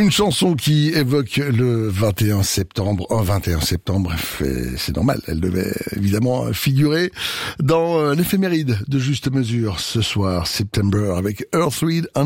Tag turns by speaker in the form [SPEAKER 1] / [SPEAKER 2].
[SPEAKER 1] Une chanson qui évoque le 21 septembre. Un 21 septembre, c'est normal. Elle devait évidemment figurer dans l'éphéméride de Juste Mesure ce soir, September, avec Earth, Wind